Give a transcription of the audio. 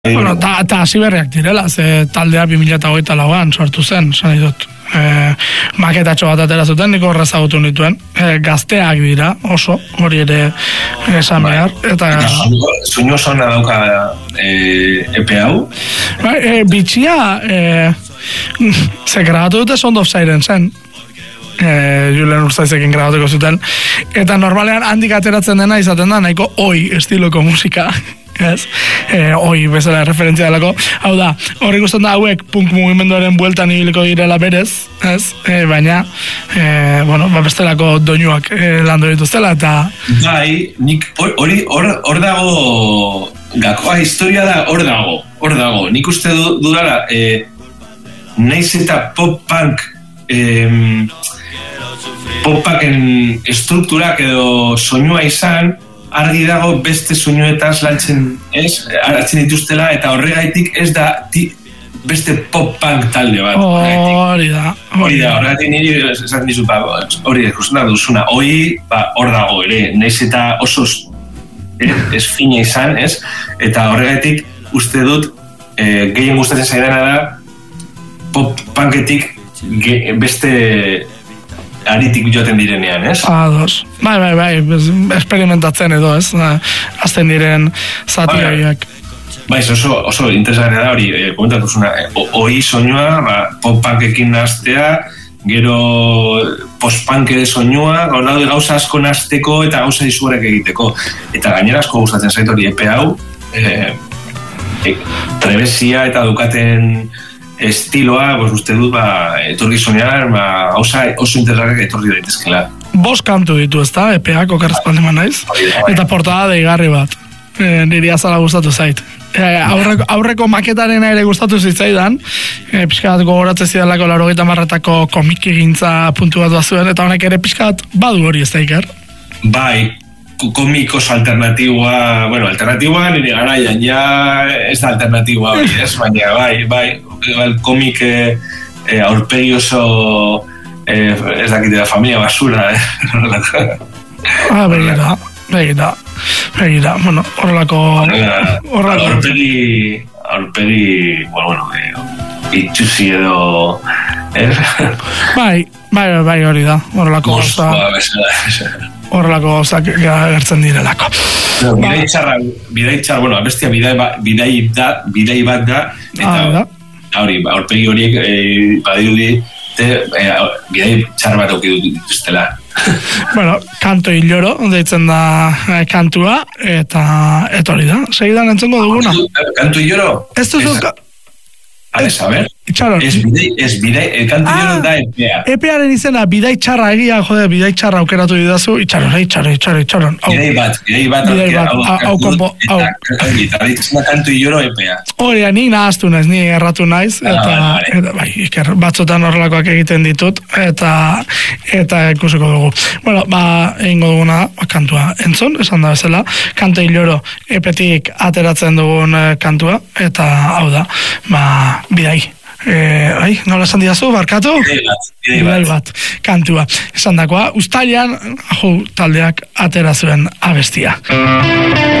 Bueno, eta hasi berriak direla, ze taldea 2024an sortu zen, esan dut. Maketatxo bat atera zuten, niko horrez agutu nituen. Gazteak dira, oso, hori ere esan behar. Eta Soinu zona dauka epe hau? Bitxia, ze grabatu dute Sound of Siren zen. Julen Urzaizekin grabatuko zuten. Eta normalean handik ateratzen dena izaten da, nahiko oi estiloko musika. Ez? Hoi bezala referentzia delako. Hau da, hor ikusten da hauek punk mugimenduaren bueltan ibiliko direla berez, ez? Baina, bestelako doinuak landu dituztela, eta... Bai, nik hor dago, gakoa historia da hor dago. Nik uste dudala, naiz eta pop-punk, pop-punken estrukturak edo soinua izan, argi dago beste soinuetaz lantzen hartzen dituztela, eta horregaitik ez da beste pop-punk talde bat. Hori da. Horregatik niri esaten dizu, hori ikusten da duzuna, hori hor dago ere, naiz eta oso ez fina izan, ez? Eta horregatik uste dut gehien gustatzen zaidana da pop-punketik beste aritik joaten direnean, ez? Ados. Bai, experimentatzen edo, ez? Azten diren zati horiek. Bai, oso interesgarria da hori, komentatu zuna, hori soinua, pop-punkekin nahaztea, gero post-punk ere soinua, gauza asko nahazteko eta gauza izugarek egiteko. Eta gainera asko gustatzen zait hori epe hau, trebesia eta dukaten estiloa, uste dut, etorkizunean, oso interesgarriak etorri daitezkela. 5 kantu ditu, ez da, epeak okarrezpaldeman naiz, eta portada deigarri bat, niri azala gustatu zait. Aurreko maketaren ere gustatu zitzaidan, pixka bat gogoratzen zidalako 80-etako komiki gintza puntu bat bazuen, eta honek ere pixka bat badu hori, ez da, Iker? Bai, komikos alternatiboa, alternatiboa nire garaian, ja ez da alternatiboa hori, ez? Baina, bai, komik aurpegi oso ez dakite da familia basura, begira, horrelako aurpegi itxusi edo bai, hori da, horrelako gauzak gertzen direlako. Bidai txarra, abestia bidai bat da, eta hori, aurpegi horiek badirudi bidai txarra bat aukidu dituztela. Kanto illoro, deitzen da kantua, eta hori da, segidan entzengo duguna. Kanto illoro? Ez duzu... A ver, Itxaron. Ez bidai, kantillero da EPEA. EPEaren izena, bidai txarra egia, bidai txarra aukeratu didazu, itxaron. Bidai bat, hau kompo, hau. Eta ditzen da kantillero EPEA. Hori, ni nahaztu naiz, ni erratu naiz, eta Iker, batzotan horrelakoak egiten ditut, eta ikusiko dugu. Egingo duguna, kantua entzun, esan da bezala, kantillero EPEtik ateratzen dugun kantua, eta hau da, bidai. Nola esan didazu, barkatu? Bidai bat, kantua. Esan dakoa, uztailean, taldeak atera zuen abestia.